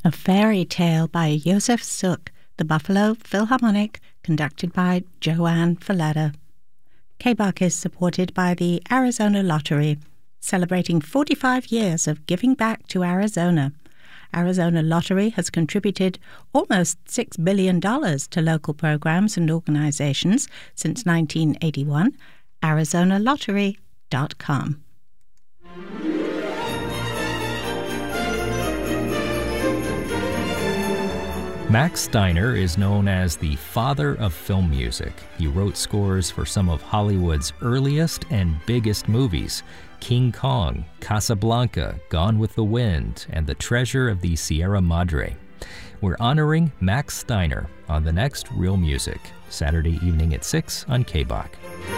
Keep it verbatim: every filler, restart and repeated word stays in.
A Fairy Tale by Josef Suk, the Buffalo Philharmonic, conducted by Joanne Falletta. K B A C is supported by the Arizona Lottery, celebrating forty-five years of giving back to Arizona. Arizona Lottery has contributed almost six billion dollars to local programs and organizations since nineteen eighty-one. Arizona Lottery dot com. Max Steiner is known as the father of film music. He wrote scores for some of Hollywood's earliest and biggest movies: King Kong, Casablanca, Gone with the Wind, and The Treasure of the Sierra Madre. We're honoring Max Steiner on the next Real Music, Saturday evening at six on K B A C.